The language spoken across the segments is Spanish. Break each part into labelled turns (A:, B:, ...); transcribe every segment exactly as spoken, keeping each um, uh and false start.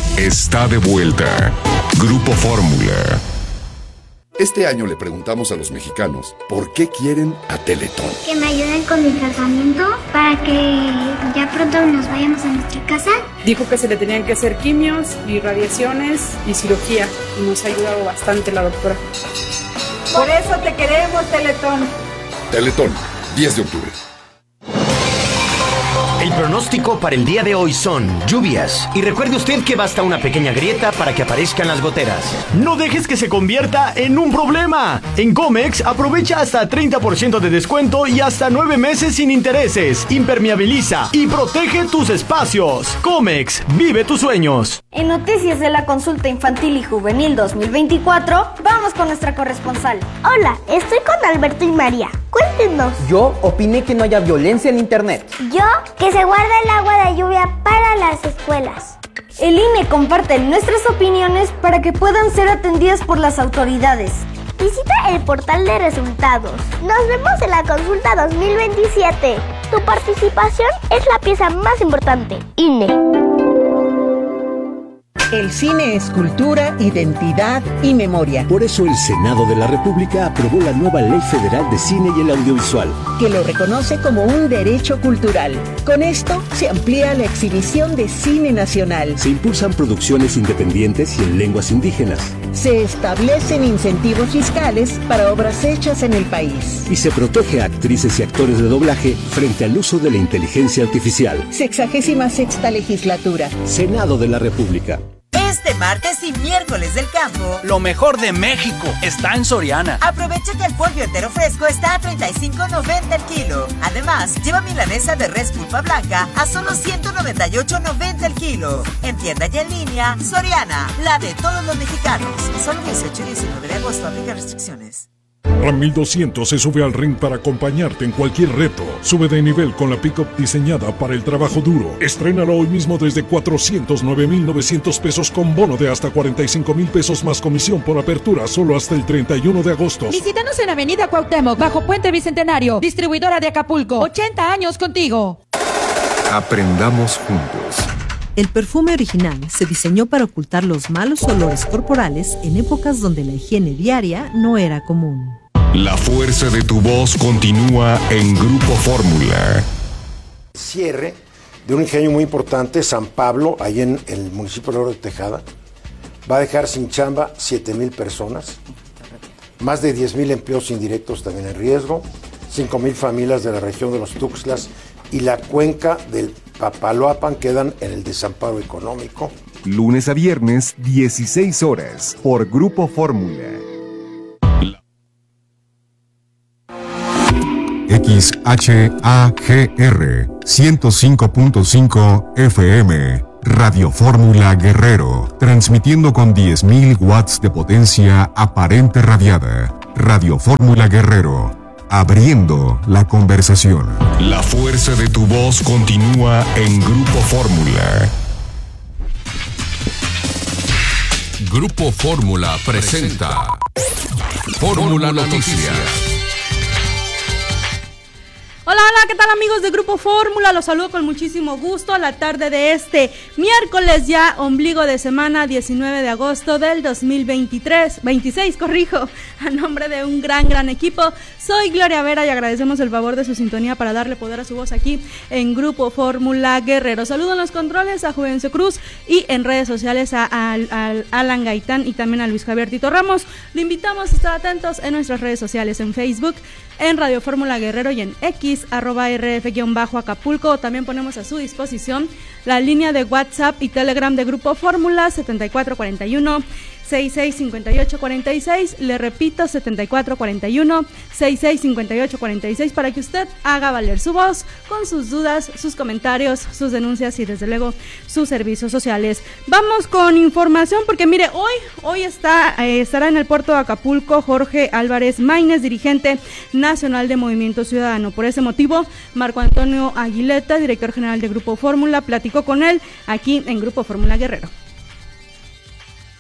A: está de vuelta. Grupo Fórmula.
B: Este año le preguntamos a los mexicanos por qué quieren a Teletón.
C: Que me ayuden con mi tratamiento para que ya pronto nos vayamos a nuestra casa.
D: Dijo que se le tenían que hacer quimios y radiaciones y cirugía y nos ha ayudado bastante la doctora.
E: Por eso te queremos, Teletón.
B: Teletón, diez de octubre.
F: El pronóstico para el día de hoy son lluvias. Y recuerde usted que basta una pequeña grieta para que aparezcan las goteras.
G: No dejes que se convierta en un problema. En Comex aprovecha hasta treinta por ciento de descuento y hasta nueve meses sin intereses. Impermeabiliza y protege tus espacios. Comex, vive tus sueños.
H: En Noticias de la Consulta Infantil y Juvenil dos mil veinticuatro, vamos con nuestra corresponsal.
I: Hola, estoy con Alberto y María. Cuéntenos.
J: Yo opiné que no haya violencia en internet.
I: Yo, que se guarda el agua de lluvia para las escuelas.
H: El I N E comparte nuestras opiniones para que puedan ser atendidas por las autoridades.
I: Visita el portal de resultados. Nos vemos en la consulta dos mil veintisiete. Tu participación es la pieza más importante. I N E.
K: El cine es cultura, identidad y memoria.
L: Por eso el Senado de la República aprobó la nueva Ley Federal de Cine y el Audiovisual,
K: que lo reconoce como un derecho cultural. Con esto se amplía la exhibición de cine nacional.
L: Se impulsan producciones independientes y en lenguas indígenas.
K: Se establecen incentivos fiscales para obras hechas en el país.
L: Y se protege a actrices y actores de doblaje frente al uso de la inteligencia artificial.
K: Sexagésima sexta legislatura.
L: Senado de la República.
M: Este martes y miércoles del campo,
N: lo mejor de México está en Soriana.
M: Aprovecha que el pollo entero fresco está a treinta y cinco noventa el kilo. Además, lleva milanesa de res pulpa blanca a solo ciento noventa y ocho noventa el kilo. En tienda y en línea, Soriana, la de todos los mexicanos. Solo dieciocho y diecinueve de agosto, aplica restricciones.
O: Ram mil doscientos se sube al ring para acompañarte en cualquier reto. Sube de nivel con la pick-up diseñada para el trabajo duro. Estrénalo hoy mismo desde cuatrocientos nueve mil novecientos pesos con bono de hasta cuarenta y cinco mil pesos más comisión por apertura solo hasta el treinta y uno de agosto.
P: Visítanos en Avenida Cuauhtémoc, bajo Puente Bicentenario. Distribuidora de Acapulco. ochenta años contigo.
A: Aprendamos juntos.
Q: El perfume original se diseñó para ocultar los malos olores corporales en épocas donde la higiene diaria no era común.
A: La fuerza de tu voz continúa en Grupo Fórmula.
R: Cierre de un ingenio muy importante, San Pablo, ahí en el municipio de Oro de Tejada, va a dejar sin chamba siete mil personas, más de diez mil empleos indirectos también en riesgo, cinco mil familias de la región de los Tuxtlas y la cuenca del Papaloapan quedan en el desamparo económico.
A: Lunes a viernes, dieciséis horas, por Grupo Fórmula. X H A G R ciento cinco punto cinco F M, Radio Fórmula Guerrero, transmitiendo con diez mil watts de potencia aparente radiada. Radio Fórmula Guerrero, abriendo la conversación. La fuerza de tu voz continúa en Grupo Fórmula.
S: Grupo Fórmula presenta Fórmula Noticias.
T: Hola, hola, ¿qué tal amigos de Grupo Fórmula? Los saludo con muchísimo gusto a la tarde de este miércoles ya, ombligo de semana, diecinueve de agosto del dos mil veintitrés, veintiséis, corrijo, a nombre de un gran, gran equipo. Soy Gloria Vera y agradecemos el favor de su sintonía para darle poder a su voz aquí en Grupo Fórmula Guerrero. Saludo en los controles a Juvencio Cruz y en redes sociales a, a, a Alan Gaitán y también a Luis Javier Tito Ramos. Le invitamos a estar atentos en nuestras redes sociales, en Facebook, en Radio Fórmula Guerrero y en X, arroba R F-Acapulco. También ponemos a su disposición la línea de WhatsApp y Telegram de Grupo Fórmula setenta y cuatro cuarenta y uno, sesenta y seis cincuenta y ocho cuarenta y seis. Le repito, setenta y cuatro cuarenta y uno, sesenta y seis cincuenta y ocho cuarenta y seis, para que usted haga valer su voz con sus dudas, sus comentarios, sus denuncias y desde luego sus servicios sociales. Vamos con información porque mire, hoy hoy está eh, estará en el puerto de Acapulco Jorge Álvarez Maínez, dirigente nacional de Movimiento Ciudadano. Por ese motivo, Marco Antonio Aguileta, director general de Grupo Fórmula, platicó con él aquí en Grupo Fórmula Guerrero.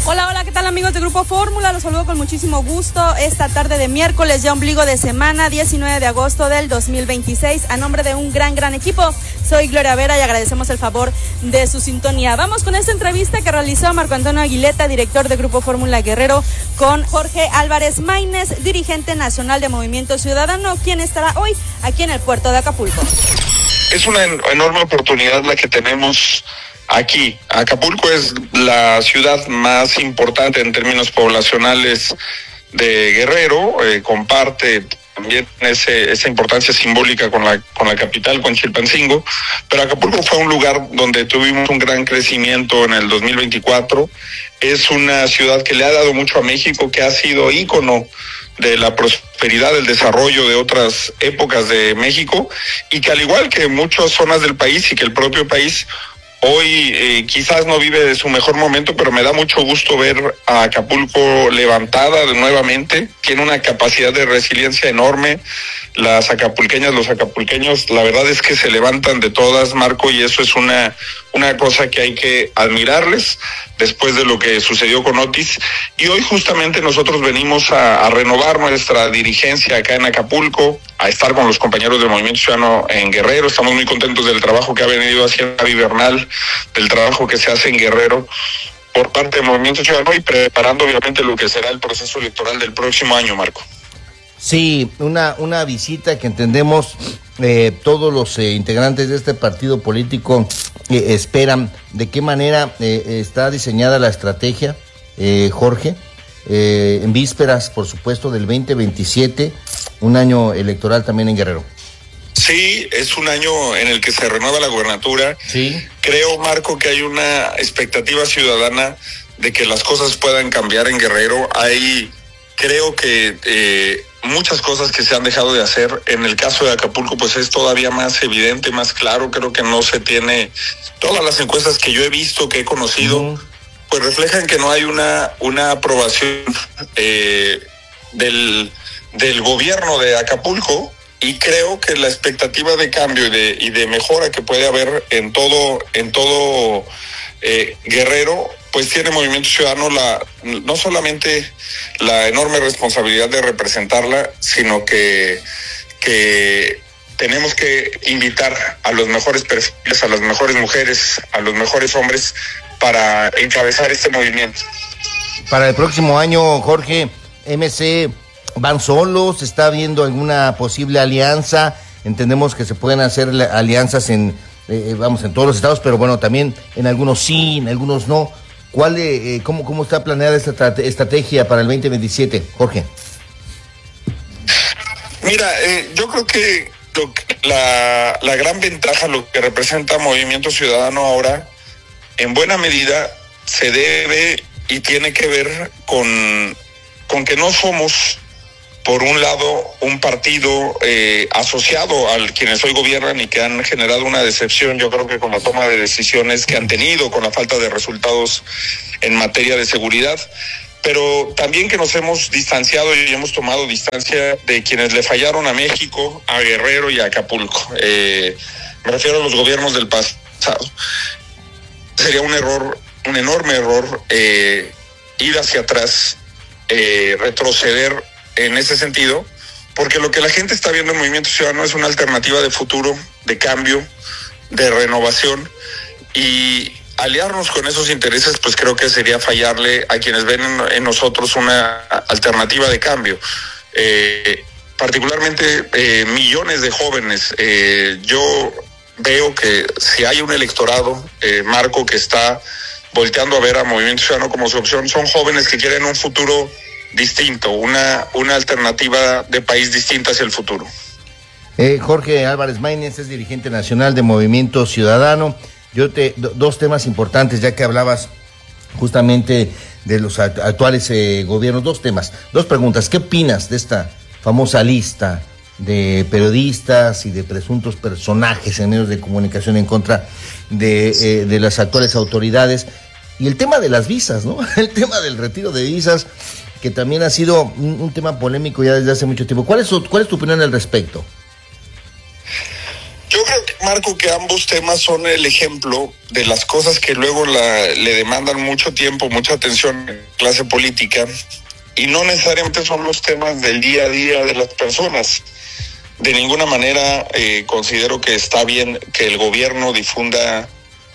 T: Hola, hola, ¿qué tal amigos de Grupo Fórmula? Los saludo con muchísimo gusto esta tarde de miércoles, ya ombligo de semana, diecinueve de agosto del dos mil veintiséis, a nombre de un gran, gran equipo. Soy Gloria Vera y agradecemos el favor de su sintonía. Vamos con esta entrevista que realizó Marco Antonio Aguileta, director de Grupo Fórmula Guerrero, con Jorge Álvarez Maínez, dirigente nacional de Movimiento Ciudadano, quien estará hoy aquí en el puerto de Acapulco.
U: Es una enorme oportunidad la que tenemos aquí. Acapulco es la ciudad más importante en términos poblacionales de Guerrero, eh, comparte también ese, esa importancia simbólica con la, con la capital, con Chilpancingo, pero Acapulco fue un lugar donde tuvimos un gran crecimiento en el dos mil veinticuatro. Es una ciudad que le ha dado mucho a México, que ha sido ícono de la prosperidad, del desarrollo de otras épocas de México, y que al igual que muchas zonas del país y que el propio país, hoy eh, quizás no vive de su mejor momento, pero me da mucho gusto ver a Acapulco levantada de nuevamente. Tiene una capacidad de resiliencia enorme. Las acapulqueñas, los acapulqueños, la verdad es que se levantan de todas, Marco, y eso es una, una cosa que hay que admirarles después de lo que sucedió con Otis. Y hoy justamente nosotros venimos a, a renovar nuestra dirigencia acá en Acapulco, a estar con los compañeros del Movimiento Ciudadano en Guerrero. Estamos muy contentos del trabajo que ha venido haciendo Gaby Bernal, del trabajo que se hace en Guerrero por parte del Movimiento Ciudadano y preparando obviamente lo que será el proceso electoral del próximo año, Marco.
V: Sí, una, una visita que entendemos eh, todos los eh, integrantes de este partido político eh, esperan. ¿De qué manera eh, está diseñada la estrategia, eh, Jorge? Eh, en vísperas, por supuesto, del veinte veintisiete, un año electoral también en Guerrero.
U: Sí, es un año en el que se renueva la gubernatura.
V: Sí.
U: Creo, Marco, que hay una expectativa ciudadana de que las cosas puedan cambiar en Guerrero. Hay, creo que eh, muchas cosas que se han dejado de hacer. En el caso de Acapulco, pues es todavía más evidente, más claro. Creo que no se tiene, todas las encuestas que yo he visto, que he conocido, uh-huh. pues reflejan que no hay una, una aprobación eh, del, del gobierno de Acapulco. Y creo que la expectativa de cambio y de, y de mejora que puede haber en todo, en todo eh, Guerrero, pues tiene Movimiento Ciudadano la, no solamente la enorme responsabilidad de representarla, sino que, que tenemos que invitar a los mejores perfiles, a las mejores mujeres, a los mejores hombres para encabezar este movimiento.
V: Para el próximo año, Jorge, M C... ¿van solos? ¿Está habiendo alguna posible alianza? Entendemos que se pueden hacer alianzas en, eh, vamos, en todos los estados, pero bueno, también en algunos sí, en algunos no. ¿Cuál, eh, cómo, cómo está planeada esta estrategia para el veinte veintisiete, Jorge?
U: Mira, eh, yo creo que lo, la, la gran ventaja, lo que representa Movimiento Ciudadano ahora, en buena medida, se debe y tiene que ver con, con que no somos, por un lado, un partido eh, asociado al quienes hoy gobiernan y que han generado una decepción, yo creo que con la toma de decisiones que han tenido, con la falta de resultados en materia de seguridad, pero también que nos hemos distanciado y hemos tomado distancia de quienes le fallaron a México, a Guerrero y a Acapulco. Eh, me refiero a los gobiernos del pasado. Sería un error, un enorme error, eh, ir hacia atrás, eh, retroceder en ese sentido, porque lo que la gente está viendo en Movimiento Ciudadano es una alternativa de futuro, de cambio, de renovación, y aliarnos con esos intereses, pues creo que sería fallarle a quienes ven en, en nosotros una alternativa de cambio. Eh, particularmente eh, millones de jóvenes. Eh, yo veo que si hay un electorado, eh, Marco, que está volteando a ver a Movimiento Ciudadano como su opción, son jóvenes que quieren un futuro distinto, una, una alternativa de país distinta hacia el futuro.
V: Eh, Jorge Álvarez Maínez es dirigente nacional de Movimiento Ciudadano. Yo te do, dos temas importantes, ya que hablabas justamente de los actuales eh, gobiernos, dos temas, dos preguntas. ¿Qué opinas de esta famosa lista de periodistas y de presuntos personajes en medios de comunicación en contra de, eh, de las actuales autoridades? Y el tema de las visas, ¿no? El tema del retiro de visas, que también ha sido un, un tema polémico ya desde hace mucho tiempo. ¿Cuál es, su, ¿Cuál es tu opinión al respecto?
U: Yo creo, que, Marco, que ambos temas son el ejemplo de las cosas que luego la, le demandan mucho tiempo, mucha atención en clase política, y no necesariamente son los temas del día a día de las personas. De ninguna manera eh, considero que está bien que el gobierno difunda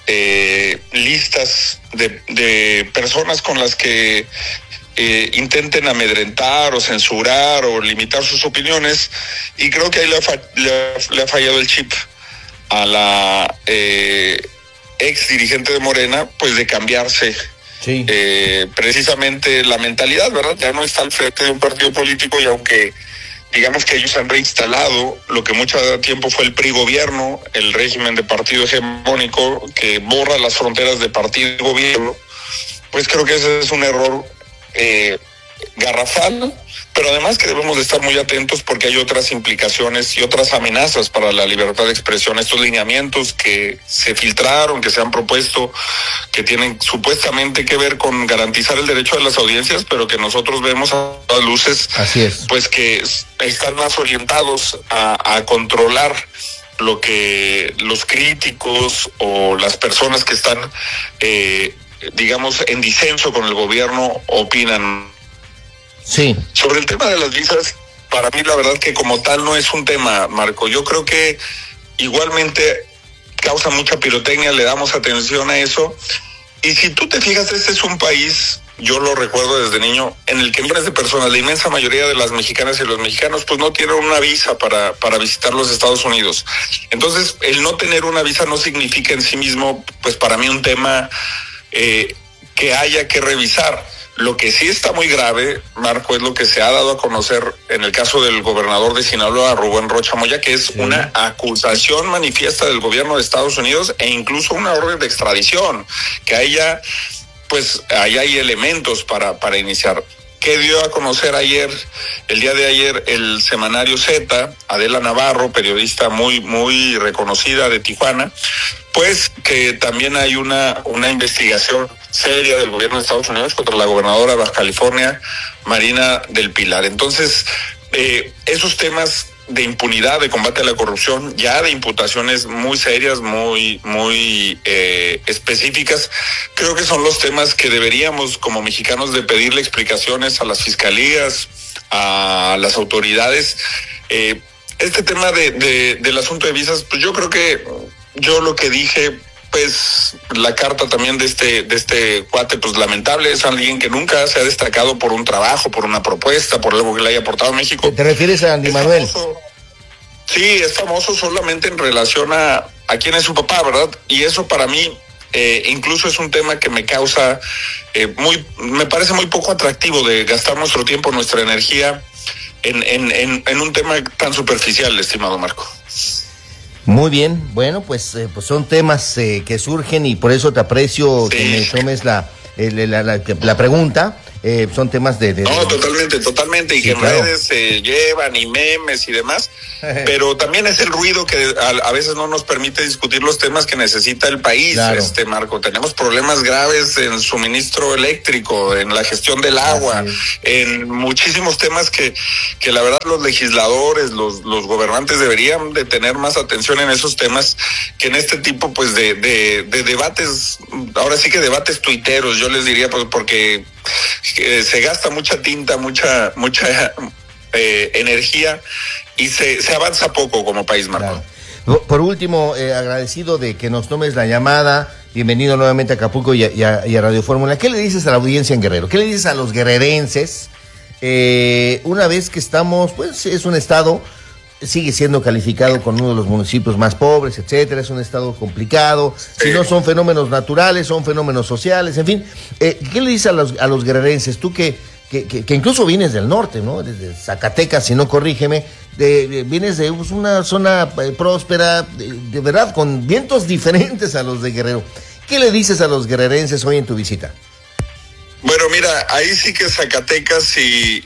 U: eh, listas de, de personas con las que eh, intenten amedrentar o censurar o limitar sus opiniones, y creo que ahí le ha, fa- le ha, le ha fallado el chip a la eh, ex dirigente de Morena, pues de cambiarse sí. eh, precisamente la mentalidad, ¿verdad? Ya no está al frente de un partido político, y aunque digamos que ellos han reinstalado lo que mucho tiempo fue el P R I gobierno, el régimen de partido hegemónico que borra las fronteras de partido y gobierno, pues creo que ese es un error eh, garrafal, pero además que debemos de estar muy atentos porque hay otras implicaciones y otras amenazas para la libertad de expresión. Estos lineamientos que se filtraron, que se han propuesto, que tienen supuestamente que ver con garantizar el derecho de las audiencias, pero que nosotros vemos a las luces,
V: así es,
U: pues que están más orientados a, a controlar lo que los críticos o las personas que están, eh, digamos, en disenso con el gobierno opinan.
V: Sí.
U: Sobre el tema de las visas, para mí la verdad que como tal no es un tema, Marco. Yo creo que igualmente causa mucha pirotecnia, le damos atención a eso. Y si tú te fijas, este es un país, yo lo recuerdo desde niño, en el que millones de personas, la inmensa mayoría de las mexicanas y los mexicanos, pues no tienen una visa para, para visitar los Estados Unidos. Entonces, el no tener una visa no significa en sí mismo, pues para mí un tema eh, que haya que revisar. Lo que sí está muy grave, Marco, es lo que se ha dado a conocer en el caso del gobernador de Sinaloa, Rubén Rocha Moya, que es sí. una acusación manifiesta del gobierno de Estados Unidos e incluso una orden de extradición, que haya, pues, ahí hay elementos para, para iniciar. ¿Qué dio a conocer ayer, el día de ayer, el semanario Z, Adela Navarro, periodista muy, muy reconocida de Tijuana? Pues que también hay una, una investigación seria del gobierno de Estados Unidos contra la gobernadora de Baja California, Marina del Pilar. Entonces, eh, esos temas de impunidad, de combate a la corrupción, ya de imputaciones muy serias, muy, muy eh, específicas, creo que son los temas que deberíamos como mexicanos de pedirle explicaciones a las fiscalías, a las autoridades. Eh, este tema de, de, del asunto de visas, pues yo creo que yo lo que dije, pues la carta también de este de este cuate, pues lamentable, es alguien que nunca se ha destacado por un trabajo, por una propuesta, por algo que le haya aportado a México.
V: ¿Te refieres a Andy Manuel?
U: Famoso, sí, es famoso solamente en relación a, a quién es su papá, ¿verdad? Y eso para mí eh, incluso es un tema que me causa, eh, muy, me parece muy poco atractivo de gastar nuestro tiempo, nuestra energía en, en, en, en un tema tan superficial, estimado Marco.
V: Muy bien, bueno, pues, eh, pues son temas eh, que surgen y por eso te aprecio sí. que me tomes la, eh, la, la, la pregunta. Eh, son temas de, de...
U: No, totalmente, totalmente, y sí, que en claro. redes se eh, llevan y memes y demás, pero también es el ruido que a, a veces no nos permite discutir los temas que necesita el país, claro. este Marco. Tenemos problemas graves en suministro eléctrico, en la gestión del agua, en muchísimos temas que, que la verdad los legisladores, los, los gobernantes deberían de tener más atención en esos temas que en este tipo pues de, de, de debates, ahora sí que debates tuiteros, yo les diría, pues porque que se gasta mucha tinta, mucha mucha eh, energía y se, se avanza poco como país, Marco.
V: Claro. Por último, eh, agradecido de que nos tomes la llamada. Bienvenido nuevamente a Acapulco y a, y a, y a Radio Fórmula. ¿Qué le dices a la audiencia en Guerrero? ¿Qué le dices a los guerrerenses? Eh, una vez que estamos, pues es un estado, sigue siendo calificado con uno de los municipios más pobres, etcétera, es un estado complicado, sí. Si no son fenómenos naturales, son fenómenos sociales, en fin, eh, ¿qué le dices a los, a los guerrerenses? Tú que, que, que, que incluso vienes del norte, ¿no? Desde Zacatecas, si no corrígeme, de, de, vienes de pues, una zona eh, próspera, de, de verdad, con vientos diferentes a los de Guerrero. ¿Qué le dices a los guerrerenses hoy en tu visita?
U: Bueno, mira, ahí sí que Zacatecas y,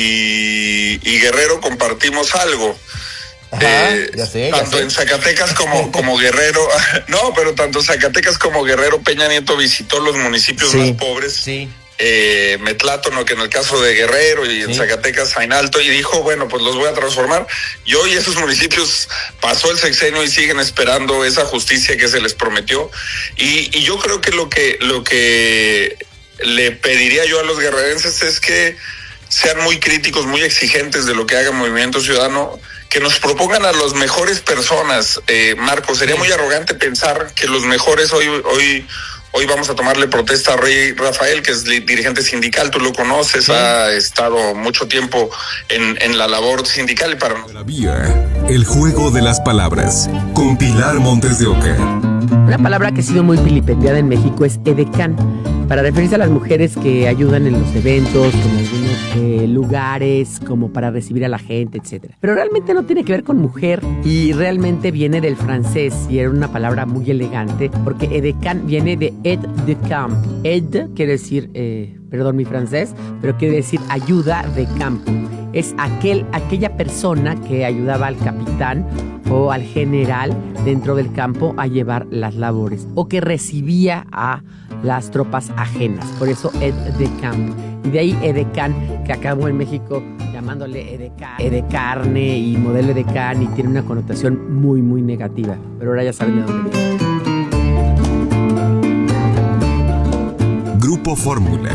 U: y, y Guerrero compartimos algo.
V: Ajá,
U: eh,
V: ya sé,
U: tanto
V: ya sé.
U: en Zacatecas como, como Guerrero, no, pero tanto Zacatecas como Guerrero, Peña Nieto visitó los municipios sí, más pobres.
V: Sí.
U: eh, Metlátono, que en el caso de Guerrero y en sí. Zacatecas, Zainalto, y dijo, bueno, pues los voy a transformar. Y hoy esos municipios pasó el sexenio y siguen esperando esa justicia que se les prometió. Y, y yo creo que lo que lo que le pediría yo a los guerrerenses es que sean muy críticos, muy exigentes de lo que haga Movimiento Ciudadano, que nos propongan a las mejores personas. Eh, Marco, sería muy arrogante pensar que los mejores hoy hoy Hoy vamos a tomarle protesta a Rey Rafael, que es dirigente sindical, tú lo conoces, sí. Ha estado mucho tiempo en, en la labor sindical. Y para...
A: La vía, el juego de las palabras, con Pilar Montes de Oca.
C: Una palabra que ha sido muy vilipendiada en México es edecán, para referirse a las mujeres que ayudan en los eventos, como algunos eh, lugares, como para recibir a la gente, etcétera. Pero realmente no tiene que ver con mujer y realmente viene del francés y era una palabra muy elegante porque edecán viene de aide de camp. Aide quiere decir, eh, perdón mi francés, pero quiere decir ayuda de campo. Es aquel, aquella persona que ayudaba al capitán o al general dentro del campo a llevar las labores o que recibía a las tropas ajenas, por eso aide de camp. Y de ahí edecán, que acabó en México llamándole edecán, edecarne y modelo edecán, y tiene una connotación muy muy negativa, pero ahora ya saben de dónde viene.
A: Grupo Fórmula.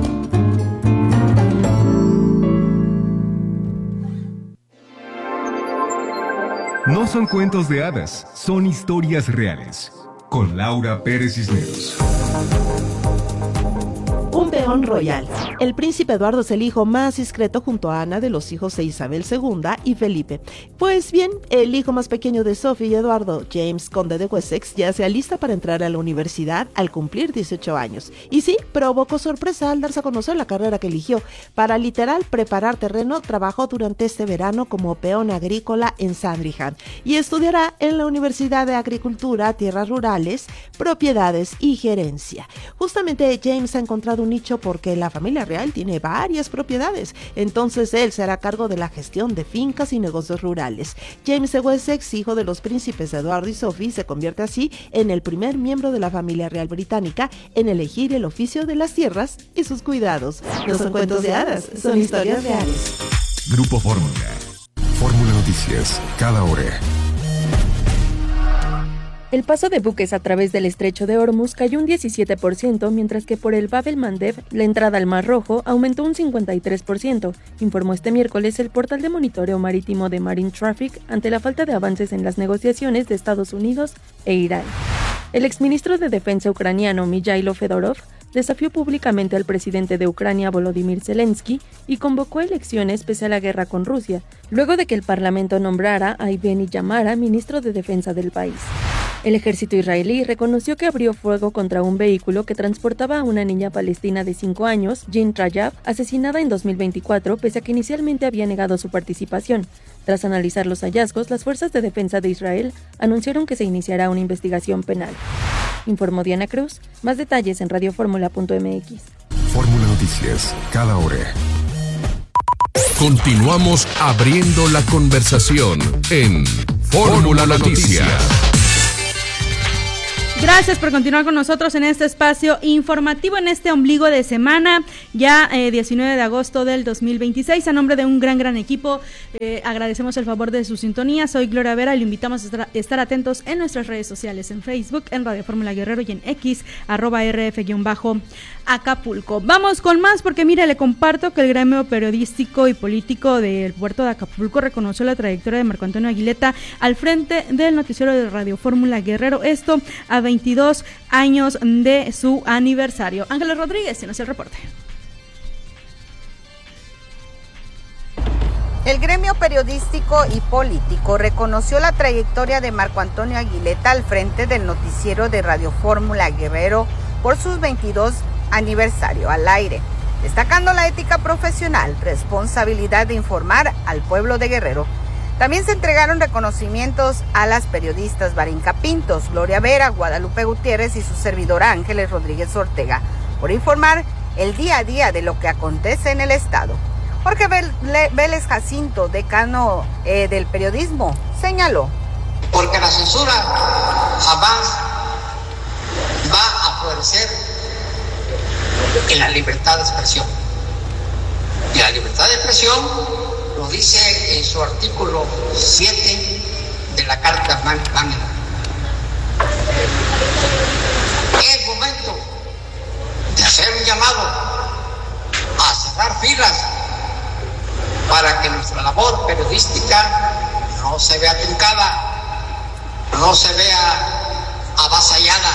A: No son cuentos de hadas, son historias reales. Con Laura Pérez Cisneros.
D: Un peón royal. El príncipe Eduardo es el hijo más discreto junto a Ana de los hijos de Isabel segunda y Felipe. Pues bien, el hijo más pequeño de Sophie y Eduardo, James, conde de Wessex, ya se alista para entrar a la universidad al cumplir dieciocho años. Y sí, provocó sorpresa al darse a conocer la carrera que eligió. Para literal preparar terreno, trabajó durante este verano como peón agrícola en Sandringham y estudiará en la Universidad de Agricultura, Tierras Rurales, Propiedades y Gerencia. Justamente James ha encontrado un nicho porque la familia real tiene varias propiedades, entonces él se hará cargo de la gestión de fincas y negocios rurales. James de Wessex, hijo de los príncipes Eduardo y Sophie, se convierte así en el primer miembro de la familia real británica en elegir el oficio de las tierras y sus cuidados. No son cuentos de hadas, son historias reales.
A: Grupo Fórmula. Fórmula Noticias, cada hora.
W: El paso de buques a través del estrecho de Hormuz cayó un diecisiete por ciento, mientras que por el Bab el-Mandeb, la entrada al Mar Rojo, aumentó un cincuenta y tres por ciento, informó este miércoles el portal de monitoreo marítimo de Marine Traffic ante la falta de avances en las negociaciones de Estados Unidos e Irán. El exministro de Defensa ucraniano Mijailo Fedorov desafió públicamente al presidente de Ucrania Volodymyr Zelensky y convocó elecciones pese a la guerra con Rusia, luego de que el parlamento nombrara a Evgeny Yamara ministro de Defensa del país. El ejército israelí reconoció que abrió fuego contra un vehículo que transportaba a una niña palestina de cinco años, Jin Rajab, asesinada en dos mil veinticuatro, pese a que inicialmente había negado su participación. Tras analizar los hallazgos, las fuerzas de defensa de Israel anunciaron que se iniciará una investigación penal. Informó Diana Cruz. Más detalles en radioformula punto m x.
A: Fórmula Noticias, cada hora.
S: Continuamos abriendo la conversación en Fórmula Noticias.
T: Gracias por continuar con nosotros en este espacio informativo, en este ombligo de semana, ya eh, diecinueve de agosto del dos mil veintiséis. A nombre de un gran, gran equipo, eh, agradecemos el favor de su sintonía. Soy Gloria Vera y lo invitamos a estar, estar atentos en nuestras redes sociales, en Facebook, en Radio Fórmula Guerrero y en X, arroba rf-acapulco. Vamos con más porque, mire, le comparto que el gremio periodístico y político del puerto de Acapulco reconoció la trayectoria de Marco Antonio Aguileta al frente del noticiero de Radio Fórmula Guerrero. Esto a veintidós años de su aniversario. Ángeles Rodríguez tiene el reporte.
X: El gremio periodístico y político reconoció la trayectoria de Marco Antonio Aguileta al frente del noticiero de Radio Fórmula Guerrero por sus veintidós aniversario al aire, destacando la ética profesional, responsabilidad de informar al pueblo de Guerrero. También se entregaron reconocimientos a las periodistas Barinca Pintos, Gloria Vera, Guadalupe Gutiérrez y su servidora Ángeles Rodríguez Ortega por informar el día a día de lo que acontece en el estado. Jorge Vélez Jacinto, decano eh, del periodismo, señaló:
Y: porque la censura jamás va a favorecer en la libertad de expresión. Y la libertad de expresión lo dice en su artículo siete de la Carta Magna. Es momento de hacer un llamado a cerrar filas para que nuestra labor periodística no se vea truncada, no se vea avasallada.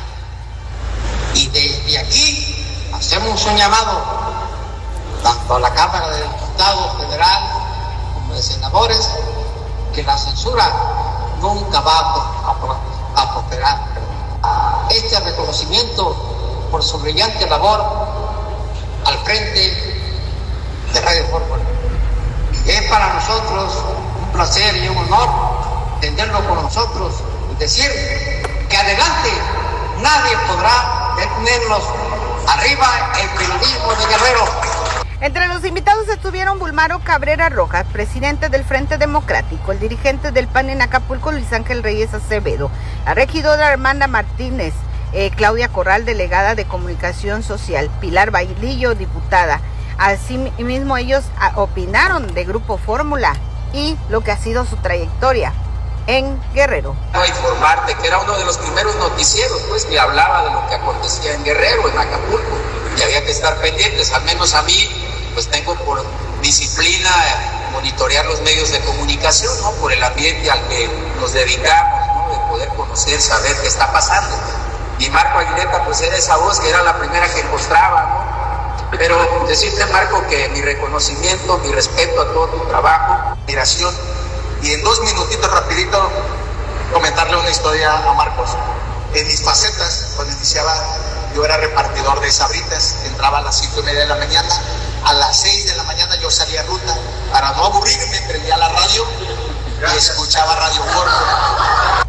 Y: Y desde aquí hacemos un llamado tanto a la Cámara de Diputados Federal como de Senadores, que la censura nunca va a, a, a prosperar. Este reconocimiento por su brillante labor al frente de Radio Fórmula. Es para nosotros un placer y un honor tenerlo con nosotros y decir que adelante nadie podrá detenernos. Arriba el periodismo de Guerrero.
X: Entre los invitados estuvieron Bulmaro Cabrera Rojas, presidente del Frente Democrático, el dirigente del P A N en Acapulco, Luis Ángel Reyes Acevedo, la regidora Armanda Martínez, eh, Claudia Corral, delegada de Comunicación Social, Pilar Bailillo, diputada. Asimismo, ellos opinaron de Grupo Fórmula y lo que ha sido su trayectoria en Guerrero.
B: A informarte que era uno de los primeros noticieros, pues, que hablaba de lo que acontecía en Guerrero, en Acapulco, y había que estar pendientes. Al menos a mí, pues tengo por disciplina monitorear los medios de comunicación, ¿no? Por el ambiente al que nos dedicamos, ¿no? De poder conocer, saber qué está pasando. Y Marco Aguileta, pues era esa voz que era la primera que mostraba, ¿no? Pero decirte, Marco, que mi reconocimiento, mi respeto a todo tu trabajo, admiración, y en dos minutitos rapidito comentarle una historia a Marcos. En mis facetas, cuando iniciaba, yo era repartidor de sabritas, entraba a las cinco y media de la mañana, a las seis de la mañana yo salía a ruta, para no aburrirme, prendía la radio y escuchaba Radio Fórmula.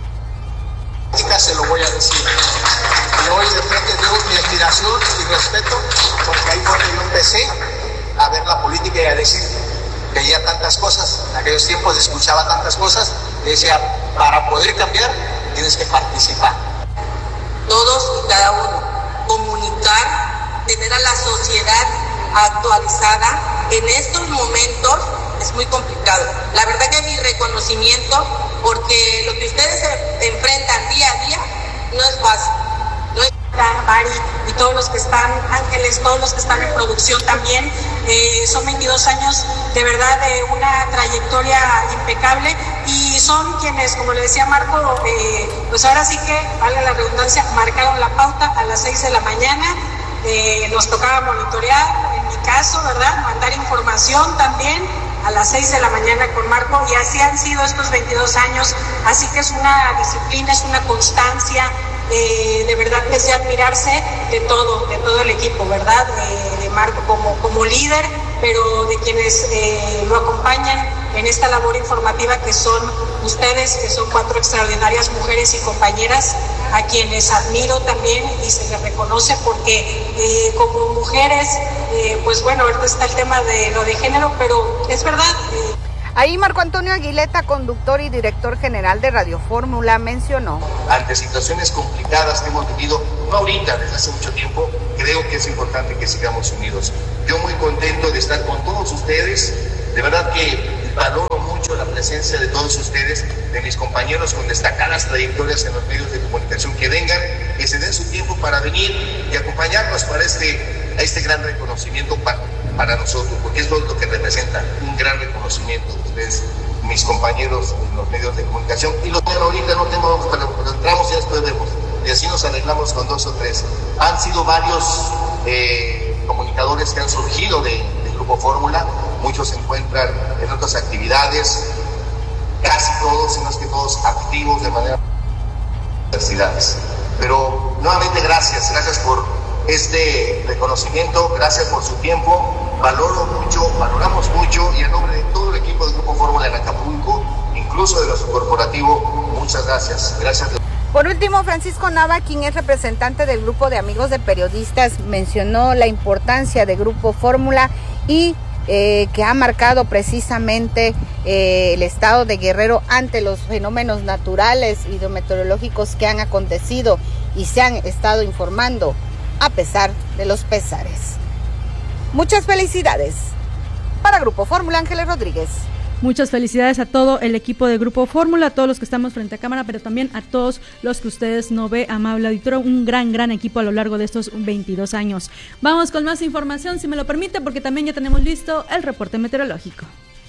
B: Se lo voy a decir. Y hoy de frente tengo mi admiración y respeto, porque ahí fue donde yo empecé a ver la política y a decir, veía tantas cosas, en aquellos tiempos escuchaba tantas cosas, y decía, para poder cambiar, tienes que participar.
E: Todos y cada uno, comunicar, tener a la sociedad actualizada, en estos momentos es muy complicado. La verdad que mi reconocimiento, porque lo que ustedes se enfrentan día a día, no es fácil. No es Mari y todos los que están, Ángeles, todos los que están en producción también, eh, son veintidós años de verdad de una trayectoria impecable y son quienes, como le decía Marco, eh, pues ahora sí que, valga la redundancia, marcaron la pauta a las seis de la mañana, eh, nos tocaba monitorear, en mi caso, ¿verdad?, mandar información también a las seis de la mañana con Marco, y así han sido estos veintidós años, así que es una disciplina, es una constancia. Eh, de verdad que es de admirarse de todo, de todo el equipo, ¿verdad? De, de Marco como, como líder, pero de quienes eh, lo acompañan en esta labor informativa, que son ustedes, que son cuatro extraordinarias mujeres y compañeras, a quienes admiro también y se les reconoce porque eh, como mujeres, eh, pues bueno, ahorita está el tema de lo de género, pero es verdad. Eh,
X: Ahí Marco Antonio Aguileta, conductor y director general de Radio Fórmula, mencionó.
V: Ante situaciones complicadas que hemos vivido, no ahorita, desde hace mucho tiempo, creo que es importante que sigamos unidos. Yo muy contento de estar con todos ustedes, de verdad que valoro mucho la presencia de todos ustedes, de mis compañeros con destacadas trayectorias en los medios de comunicación, que vengan, que se den su tiempo para venir y acompañarnos para este, a este gran reconocimiento para, para nosotros, porque es lo que representa, un gran reconocimiento de ustedes, mis compañeros en los medios de comunicación. Y lo tengo ahorita, no tengo, pero entramos y después vemos, y así nos arreglamos con dos o tres. Han sido varios eh, comunicadores que han surgido de, del Grupo Fórmula, muchos se encuentran en otras actividades, casi todos, si no es que todos, activos de manera universidades. Pero nuevamente gracias, gracias por este reconocimiento, gracias por su tiempo, valoro mucho, valoramos mucho, y en nombre de todo el equipo del Grupo Fórmula en Acapulco, incluso de los corporativos, muchas gracias, gracias.
X: Por último, Francisco Nava, quien es representante del grupo de amigos de periodistas, mencionó la importancia de Grupo Fórmula y eh, que ha marcado precisamente eh, el estado de Guerrero ante los fenómenos naturales hidrometeorológicos que han acontecido y se han estado informando a pesar de los pesares. Muchas felicidades. Para Grupo Fórmula, Ángeles Rodríguez.
T: Muchas felicidades a todo el equipo de Grupo Fórmula, a todos los que estamos frente a cámara, pero también a todos los que ustedes no ve, amable auditorio, un gran, gran equipo a lo largo de estos veintidós años. Vamos con más información, si me lo permite, porque también ya tenemos listo el reporte meteorológico.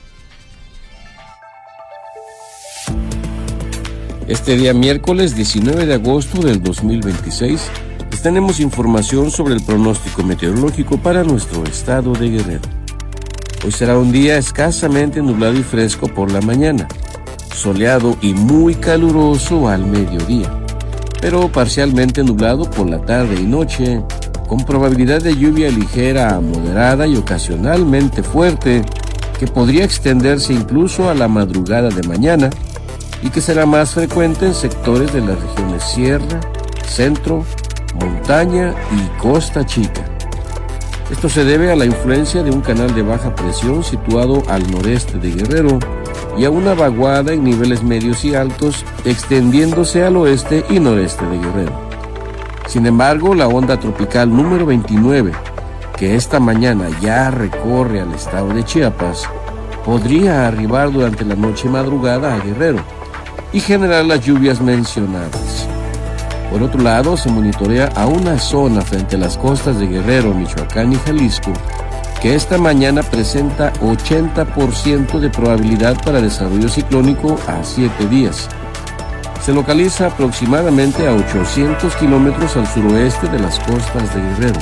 F: Este día miércoles diecinueve de agosto del dos mil veintiséis, les tenemos información sobre el pronóstico meteorológico para nuestro estado de Guerrero. Hoy será un día escasamente nublado y fresco por la mañana, soleado y muy caluroso al mediodía, pero parcialmente nublado por la tarde y noche, con probabilidad de lluvia ligera a moderada y ocasionalmente fuerte, que podría extenderse incluso a la madrugada de mañana y que será más frecuente en sectores de las regiones Sierra, Centro, Montaña y Costa Chica. Esto se debe a la influencia de un canal de baja presión situado al noreste de Guerrero y a una vaguada en niveles medios y altos extendiéndose al oeste y noreste de Guerrero. Sin embargo, la onda tropical número veintinueve, que esta mañana ya recorre al estado de Chiapas, podría arribar durante la noche y madrugada a Guerrero y generar las lluvias mencionadas. Por otro lado, se monitorea a una zona frente a las costas de Guerrero, Michoacán y Jalisco, que esta mañana presenta ochenta por ciento de probabilidad para desarrollo ciclónico a siete días. Se localiza aproximadamente a ochocientos kilómetros al suroeste de las costas de Guerrero,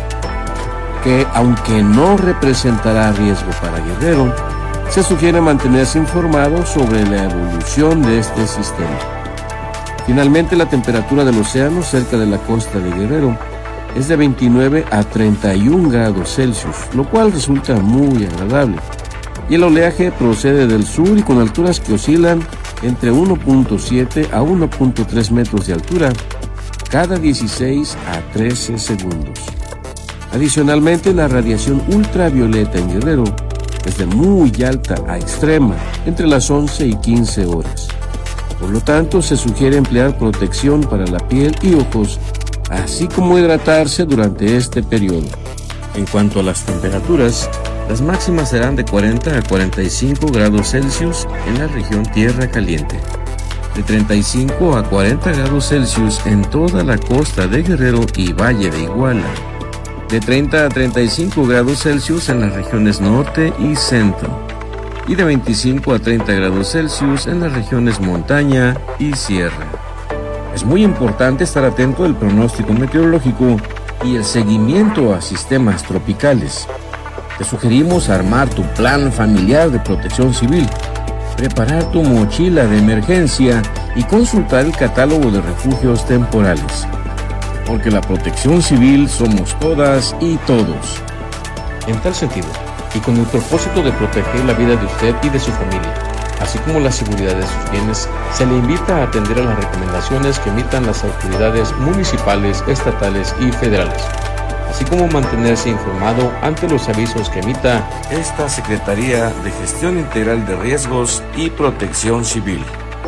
F: que aunque no representará riesgo para Guerrero, se sugiere mantenerse informado sobre la evolución de este sistema. Finalmente, la temperatura del océano cerca de la costa de Guerrero es de veintinueve a treinta y un grados Celsius, lo cual resulta muy agradable. Y el oleaje procede del sur y con alturas que oscilan entre uno punto siete a uno punto tres metros de altura cada dieciséis a trece segundos. Adicionalmente, la radiación ultravioleta en Guerrero es de muy alta a extrema entre las once y quince horas. Por lo tanto, se sugiere emplear protección para la piel y ojos, así como hidratarse durante este periodo. En cuanto a las temperaturas, las máximas serán de cuarenta a cuarenta y cinco grados Celsius en la región Tierra Caliente, de treinta y cinco a cuarenta grados Celsius en toda la costa de Guerrero y Valle de Iguala, de treinta a treinta y cinco grados Celsius en las regiones Norte y Centro, y de veinticinco a treinta grados Celsius en las regiones Montaña y Sierra. Es muy importante estar atento al pronóstico meteorológico y el seguimiento a sistemas tropicales. Te sugerimos armar tu plan familiar de protección civil, preparar tu mochila de emergencia y consultar el catálogo de refugios temporales. Porque la protección civil somos todas y todos. En tal sentido, y con el propósito de proteger la vida de usted y de su familia, así como la seguridad de sus bienes, se le invita a atender a las recomendaciones que emitan las autoridades municipales, estatales y federales, así como mantenerse informado ante los avisos que emita esta Secretaría de Gestión Integral de Riesgos y Protección Civil.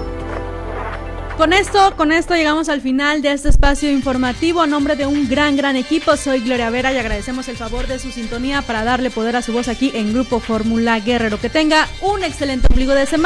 T: Con esto, con esto llegamos al final de este espacio informativo. A nombre de un gran, gran equipo, soy Gloria Vera y agradecemos el favor de su sintonía para darle poder a su voz aquí en Grupo Fórmula Guerrero. Que tenga un excelente ombligo de semana.